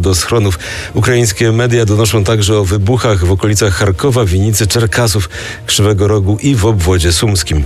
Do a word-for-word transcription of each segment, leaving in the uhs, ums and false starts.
do schronów. Ukraińskie media donoszą także o wybuchach w okolicach Charkowa, Winicy, Czerkasów, Krzywego Rogu i w obwodzie sumskim.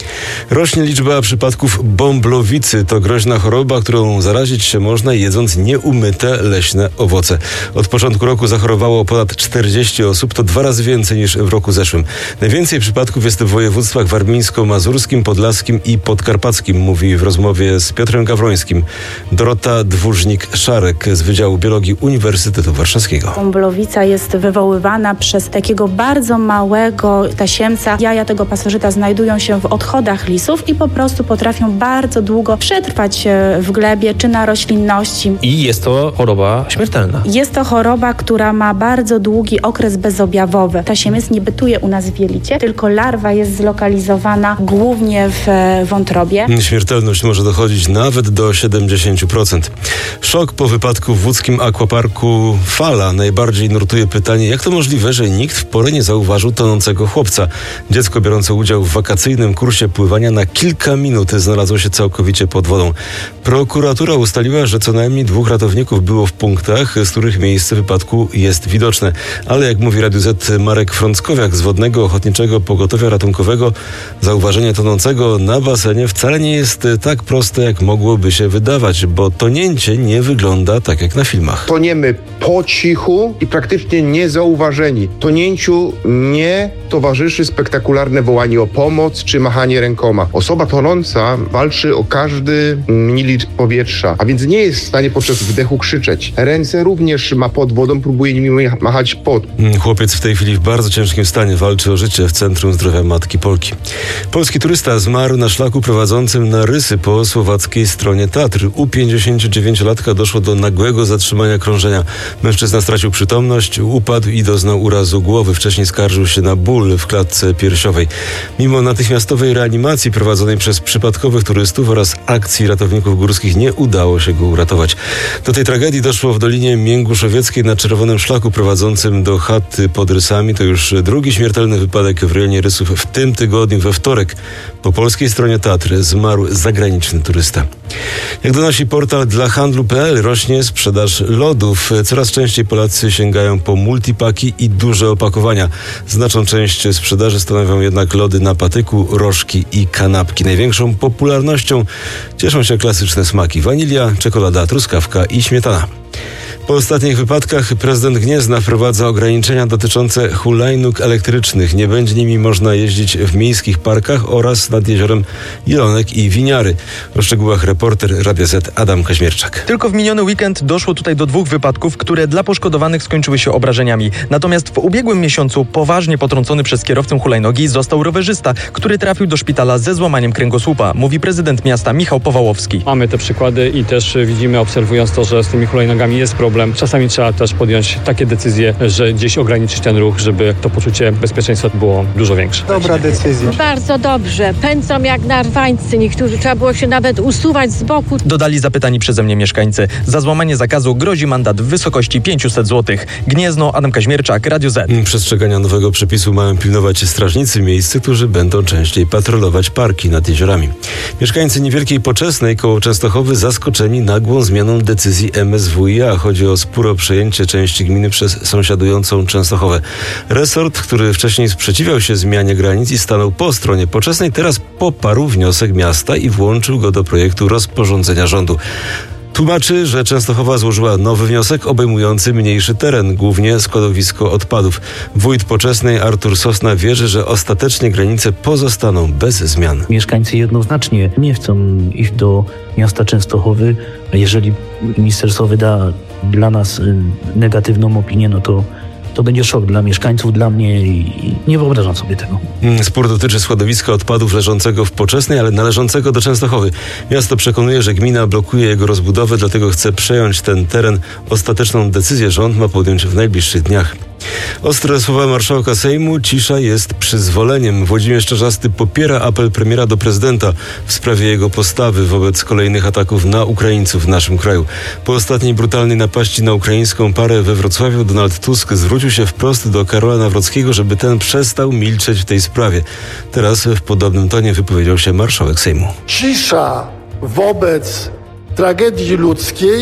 Rośnie liczba przypadków bąblowicy. To groźna choroba, którą zarazić się można jedząc nieumyte leśne owoce. Od początku roku zachorowało ponad czterdzieści osób, to dwa razy więcej niż w roku zeszłym. Najwięcej przypadków jest w województwach warmińsko-mazurskim, podlaskim i podkarpackim, mówi w rozmowie z Piotrem Gawrońskim Dorota Dwórznik-Szarek z Wydziału Biologii Uniwersytetu Warszawskiego. Bąblowica jest wywoływana przez takiego bardzo małego tasiemca. Jaja tego pasożyta znajdują się w odchodach lisów i po prostu potrafią bardzo długo przetrwać w glebie czy na roślinności. I jest to choroba śmiertelna. Jest to choroba, która ma bardzo długi okres bezobjawowy. Tasiemiec nie bytuje u nas w jelicie, tylko larwa jest zlokalizowana głównie w wątrobie. Śmiertelność może dochodzić nawet do siedemdziesiąt procent. Szok po wypadku w łódzkim akwaparku Fala. Najbardziej nurtuje pytanie, jak to możliwe, że nikt w porę nie zauważył tonącego chłopca. Dziecko biorące udział w wakacyjnym kursie pływania na kilka minut znalazło się całkowicie pod wodą. Prokuratura ustaliła, że co najmniej dwóch ratowników było w punktach, z których miejsce wypadku jest widoczne. Ale jak mówi Radiu Z Marek Frąckowiak z Wodnego Ochotniczego Pogotowia Ratunkowego, zauważenie tonącego na basenie wcale nie jest tak proste, jak mogłoby się wydawać, bo tonięcie nie wygląda tak jak na filmach. Toniemy po cichu i praktycznie niezauważeni. Tonięciu nie towarzyszy spektakularne wołanie o pomoc czy machanie rękoma. Osoba tonąca walczy o każdy mililitr powietrza, a więc nie jest w stanie podczas wdechu krzyczeć. Ręce również ma pod wodą, próbuje nimi machać pod. Chłopiec w tej chwili w bardzo ciężkim stanie walczy o życie w Centrum Zdrowia Matki Polki. Polski turysta zmarł na szlaku prowadzącym na Rysy po słowackiej stronie Tatr. U pięćdziesięciodziewięciolatka doszło do nagłego zatrzymania krążenia. Mężczyzna stracił przytomność, upadł i doznał urazu głowy. Wcześniej skarżył się na ból w klatce piersiowej. Mimo natychmiastowej reanimacji prowadzonej przez przypadkowych turystów oraz akcji ratowników górskich nie udało się go uratować. Do tej tragedii doszło w Dolinie Mięguszowieckiej na czerwonym szlaku prowadzącym do chaty pod Rysami. To już drugi śmiertelny wypadek w rejonie Rysów w tym tygodniu. We wtorek po polskiej stronie Tatr zmarł zagraniczny turysta. Jak donosi portal dla handlu kropka p l, rośnie sprzedaż lodów. Coraz częściej Polacy sięgają po multipaki i duże opakowania. Znaczną część sprzedaży stanowią jednak lody na patyku, rożki i kanapki. Największą popularnością cieszą się klasyczne smaki: wanilia, czekolada, truskawka i śmietana. Po ostatnich wypadkach prezydent Gniezna wprowadza ograniczenia dotyczące hulajnóg elektrycznych. Nie będzie nimi można jeździć w miejskich parkach oraz nad jeziorem Jelonek i Winiary. O szczegółach reporter Radia Z Adam Kaźmierczak. Tylko w miniony weekend doszło tutaj do dwóch wypadków, które dla poszkodowanych skończyły się obrażeniami. Natomiast w ubiegłym miesiącu poważnie potrącony przez kierowcę hulajnogi został rowerzysta, który trafił do szpitala ze złamaniem kręgosłupa, mówi prezydent miasta Michał Powałowski. Mamy te przykłady i też widzimy, obserwując to, że z tymi hulajnogami jest problem. Czasami trzeba też podjąć takie decyzje, że gdzieś ograniczyć ten ruch, żeby to poczucie bezpieczeństwa było dużo większe. Dobra decyzja. Bardzo dobrze. Pędzą jak narwańcy. Niektórzy trzeba było się nawet usuwać z boku. Dodali zapytani przeze mnie mieszkańcy. Za złamanie zakazu grozi mandat w wysokości pięćset złotych. Gniezno, Adam Kaźmierczak, Radio Z. Przestrzegania nowego przepisu mają pilnować strażnicy miejscy, którzy będą częściej patrolować parki nad jeziorami. Mieszkańcy Niewielkiej Poczesnej koło Częstochowy zaskoczeni nagłą zmianą decyzji M S W i A. Chodzi o spór o przejęcie części gminy przez sąsiadującą Częstochowę. Resort, który wcześniej sprzeciwiał się zmianie granic i stanął po stronie Poczesnej, teraz poparł wniosek miasta i włączył go do projektu rozporządzenia rządu. Tłumaczy, że Częstochowa złożyła nowy wniosek obejmujący mniejszy teren, głównie składowisko odpadów. Wójt Poczesnej Artur Sosna wierzy, że ostatecznie granice pozostaną bez zmian. Mieszkańcy jednoznacznie nie chcą iść do miasta Częstochowy. Jeżeli ministerstwo wyda dla nas negatywną opinię, no to to będzie szok dla mieszkańców, dla mnie i nie wyobrażam sobie tego. Spór dotyczy składowiska odpadów leżącego w Poczesnej, ale należącego do Częstochowy. Miasto przekonuje, że gmina blokuje jego rozbudowę, dlatego chce przejąć ten teren. Ostateczną decyzję rząd ma podjąć w najbliższych dniach. Ostre słowa marszałka Sejmu: cisza jest przyzwoleniem. Włodzimierz Czarzasty popiera apel premiera do prezydenta w sprawie jego postawy wobec kolejnych ataków na Ukraińców w naszym kraju. Po ostatniej brutalnej napaści na ukraińską parę we Wrocławiu Donald Tusk zwrócił się wprost do Karola Nawrockiego, żeby ten przestał milczeć w tej sprawie. Teraz w podobnym tonie wypowiedział się marszałek Sejmu. Cisza wobec tragedii ludzkiej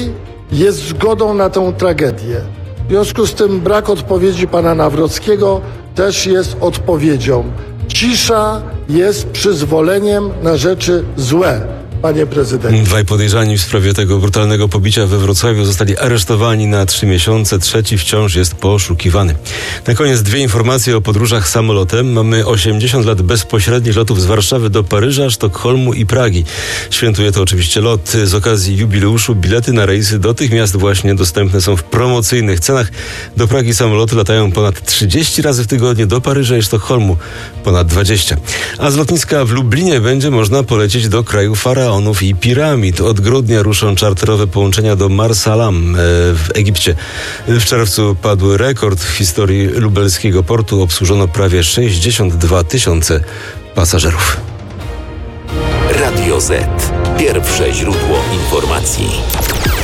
jest zgodą na tę tragedię. W związku z tym brak odpowiedzi pana Nawrockiego też jest odpowiedzią. Cisza jest przyzwoleniem na rzeczy złe, panie prezydencie. Dwaj podejrzani w sprawie tego brutalnego pobicia we Wrocławiu zostali aresztowani na trzy miesiące. Trzeci wciąż jest poszukiwany. Na koniec dwie informacje o podróżach samolotem. Mamy osiemdziesiąt lat bezpośrednich lotów z Warszawy do Paryża, Sztokholmu i Pragi. Świętuje to oczywiście lot. Z okazji jubileuszu bilety na rejsy do tych miast właśnie dostępne są w promocyjnych cenach. Do Pragi samoloty latają ponad trzydzieści razy w tygodniu, do Paryża i Sztokholmu ponad dwadzieścia. A z lotniska w Lublinie będzie można polecieć do kraju faraonów i piramid. Od grudnia ruszą czarterowe połączenia do Marsalam w Egipcie. W czerwcu padł rekord w historii lubelskiego portu. Obsłużono prawie sześćdziesiąt dwa tysiące pasażerów. Radio Z. Pierwsze źródło informacji.